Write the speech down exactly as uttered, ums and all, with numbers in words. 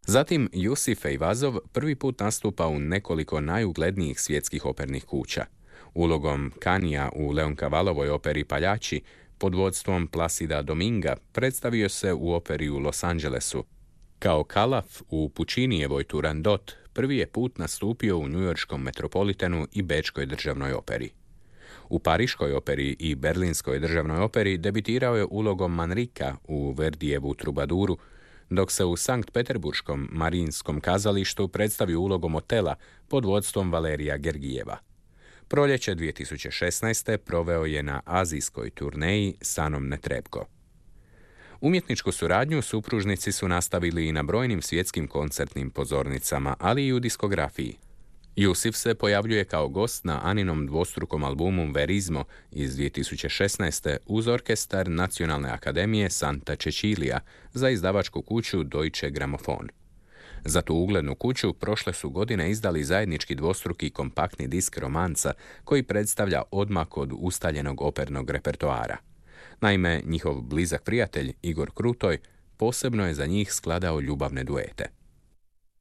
Zatim, Jusif Eyvazov prvi put nastupa u nekoliko najuglednijih svjetskih opernih kuća. Ulogom Kanija u Leoncavalovoj operi Paljači pod vodstvom Placida Dominga predstavio se u operi u Los Angelesu. Kao Kalaf u Puccinijevoj Turandot prvi je put nastupio u njujorškom Metropolitanu i Bečkoj državnoj operi. U Pariškoj operi i Berlinskoj državnoj operi debitirao je ulogom Manrika u Verdijevu Trubaduru, dok se u Sankt Peterburškom Mariinskom kazalištu predstavio ulogom Otela pod vodstvom Valerija Gergijeva. Proljeće dvije tisuće šesnaeste. proveo je na azijskoj turneji s Anom Netrebko. Umjetničku suradnju supružnici su nastavili i na brojnim svjetskim koncertnim pozornicama, ali i u diskografiji. Jusif se pojavljuje kao gost na Aninom dvostrukom albumu Verismo iz dvije tisuće šesnaeste. uz orkestar Nacionalne akademije Santa Cecilia za izdavačku kuću Deutsche Grammophon. Za tu uglednu kuću prošle su godine izdali zajednički dvostruki kompaktni disk romanca koji predstavlja odmak od ustaljenog opernog repertoara. Naime, njihov blizak prijatelj Igor Krutoj posebno je za njih skladao ljubavne duete.